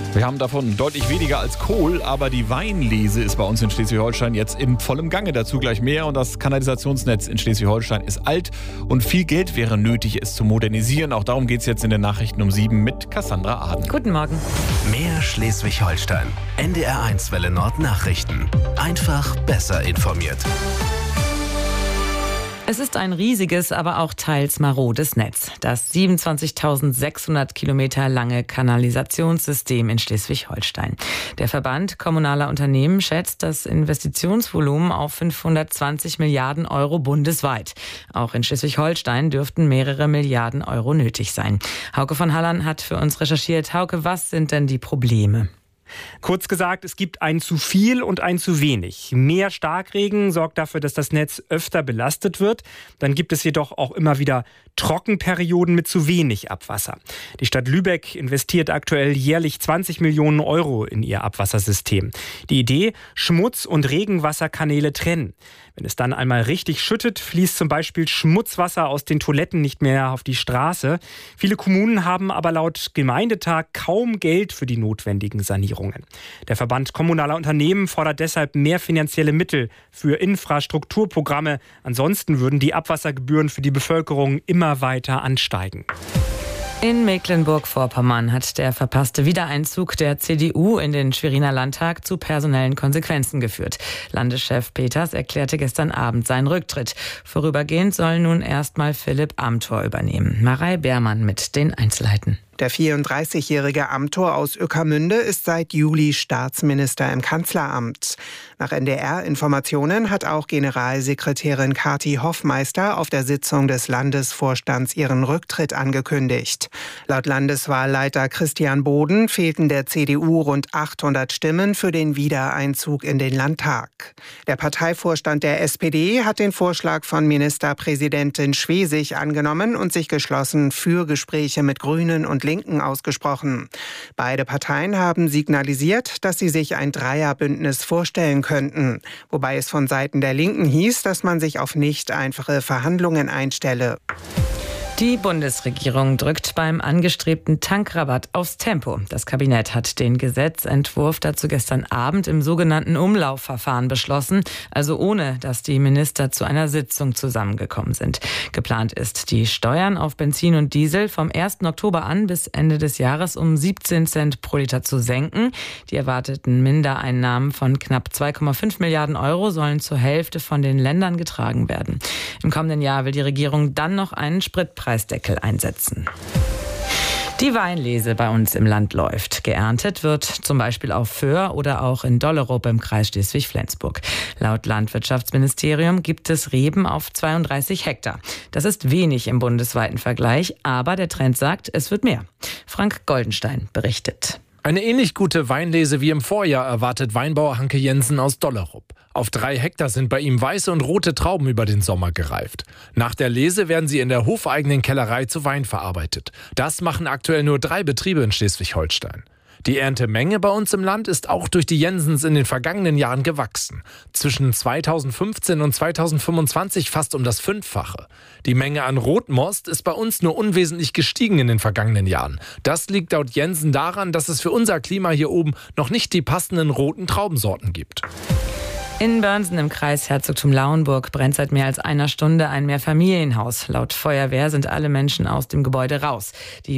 Wir haben davon deutlich weniger als Kohl, aber die Weinlese ist bei uns in Schleswig-Holstein jetzt in vollem Gange. Dazu gleich mehr. Und das Kanalisationsnetz in Schleswig-Holstein ist alt und viel Geld wäre nötig, es zu modernisieren. Auch darum geht es jetzt in den Nachrichten um 7 mit Cassandra Aden. Guten Morgen. Mehr Schleswig-Holstein. NDR1 Welle Nord Nachrichten. Einfach besser informiert. Es ist ein riesiges, aber auch teils marodes Netz. Das 27.600 Kilometer lange Kanalisationssystem in Schleswig-Holstein. Der Verband kommunaler Unternehmen schätzt das Investitionsvolumen auf 520 Milliarden Euro bundesweit. Auch in Schleswig-Holstein dürften mehrere Milliarden Euro nötig sein. Hauke von Hallern hat für uns recherchiert. Hauke, was sind denn die Probleme? Kurz gesagt, es gibt ein zu viel und ein zu wenig. Mehr Starkregen sorgt dafür, dass das Netz öfter belastet wird. Dann gibt es jedoch auch immer wieder Trockenperioden mit zu wenig Abwasser. Die Stadt Lübeck investiert aktuell jährlich 20 Millionen Euro in ihr Abwassersystem. Die Idee: Schmutz- und Regenwasserkanäle trennen. Wenn es dann einmal richtig schüttet, fließt zum Beispiel Schmutzwasser aus den Toiletten nicht mehr auf die Straße. Viele Kommunen haben aber laut Gemeindetag kaum Geld für die notwendigen Sanierungen. Der Verband kommunaler Unternehmen fordert deshalb mehr finanzielle Mittel für Infrastrukturprogramme. Ansonsten würden die Abwassergebühren für die Bevölkerung immer weiter ansteigen. In Mecklenburg-Vorpommern hat der verpasste Wiedereinzug der CDU in den Schweriner Landtag zu personellen Konsequenzen geführt. Landeschef Peters erklärte gestern Abend seinen Rücktritt. Vorübergehend soll nun erstmal Philipp Amthor übernehmen. Marei Beermann mit den Einzelheiten. Der 34-jährige Amthor aus Ueckermünde ist seit Juli Staatsminister im Kanzleramt. Nach NDR-Informationen hat auch Generalsekretärin Kati Hoffmeister auf der Sitzung des Landesvorstands ihren Rücktritt angekündigt. Laut Landeswahlleiter Christian Boden fehlten der CDU rund 800 Stimmen für den Wiedereinzug in den Landtag. Der Parteivorstand der SPD hat den Vorschlag von Ministerpräsidentin Schwesig angenommen und sich geschlossen für Gespräche mit Grünen und Linken ausgesprochen. Beide Parteien haben signalisiert, dass sie sich ein Dreierbündnis vorstellen könnten, wobei es von Seiten der Linken hieß, dass man sich auf nicht einfache Verhandlungen einstelle. Die Bundesregierung drückt beim angestrebten Tankrabatt aufs Tempo. Das Kabinett hat den Gesetzentwurf dazu gestern Abend im sogenannten Umlaufverfahren beschlossen, also ohne, dass die Minister zu einer Sitzung zusammengekommen sind. Geplant ist, die Steuern auf Benzin und Diesel vom 1. Oktober an bis Ende des Jahres um 17 Cent pro Liter zu senken. Die erwarteten Mindereinnahmen von knapp 2,5 Milliarden Euro sollen zur Hälfte von den Ländern getragen werden. Im kommenden Jahr will die Regierung dann noch einen Spritpreisdeckel einsetzen. Die Weinlese bei uns im Land läuft. Geerntet wird zum Beispiel auf Föhr oder auch in Dollerup im Kreis Schleswig-Flensburg. Laut Landwirtschaftsministerium gibt es Reben auf 32 Hektar. Das ist wenig im bundesweiten Vergleich, aber der Trend sagt, es wird mehr. Frank Goldenstein berichtet. Eine ähnlich gute Weinlese wie im Vorjahr erwartet Weinbauer Hanke Jensen aus Dollerup. Auf 3 Hektar sind bei ihm weiße und rote Trauben über den Sommer gereift. Nach der Lese werden sie in der hofeigenen Kellerei zu Wein verarbeitet. Das machen aktuell nur 3 Betriebe in Schleswig-Holstein. Die Erntemenge bei uns im Land ist auch durch die Jensens in den vergangenen Jahren gewachsen. Zwischen 2015 und 2025 fast um das 5-fache. Die Menge an Rotmost ist bei uns nur unwesentlich gestiegen in den vergangenen Jahren. Das liegt laut Jensen daran, dass es für unser Klima hier oben noch nicht die passenden roten Traubensorten gibt. In Börnsen im Kreis Herzogtum Lauenburg brennt seit mehr als einer Stunde ein Mehrfamilienhaus. Laut Feuerwehr sind alle Menschen aus dem Gebäude raus. Die